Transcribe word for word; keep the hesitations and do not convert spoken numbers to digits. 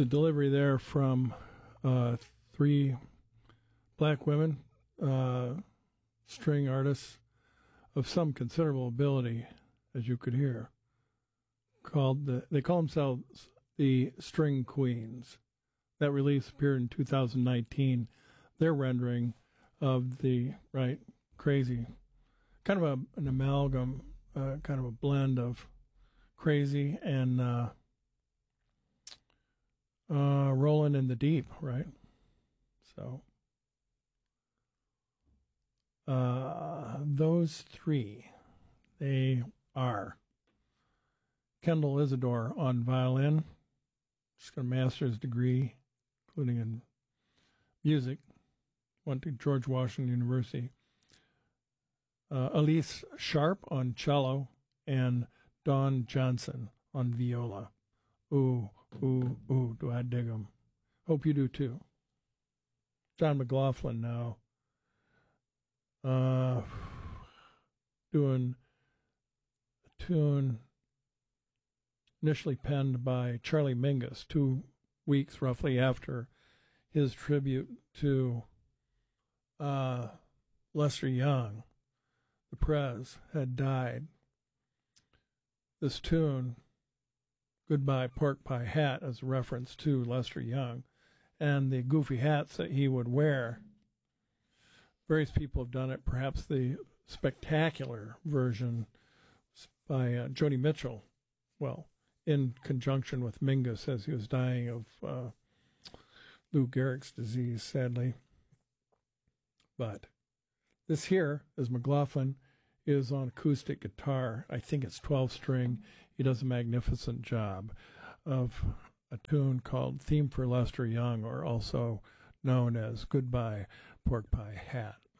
the delivery there from uh, three black women, uh, string artists of some considerable ability, as you could hear, called the, they call themselves the String Queens. That release appeared in two thousand nineteen. Their rendering of the, right, crazy, kind of a, an amalgam, uh, kind of a blend of crazy and uh, uh, rolling in the deep, right? So uh, those three, they are Kendall Isidore on violin, just got a master's degree, including in music, went to George Washington University. Uh, Elise Sharp on cello, and Dawn Johnson on viola. Ooh, ooh, ooh, do I dig 'em. Hope you do too. John McLaughlin now uh, doing a tune initially penned by Charlie Mingus two weeks roughly after his tribute to uh, Lester Young, the Prez, had died. This tune, Goodbye Pork Pie Hat, as a reference to Lester Young and the goofy hats that he would wear. Various people have done it. Perhaps the spectacular version by uh, Joni Mitchell, well, in conjunction with Mingus as he was dying of uh, Lou Gehrig's disease, sadly. But this here is McLaughlin, is on acoustic guitar. I think it's twelve string. He does a magnificent job of a tune called Theme for Lester Young, or also known as Goodbye Pork Pie Hat.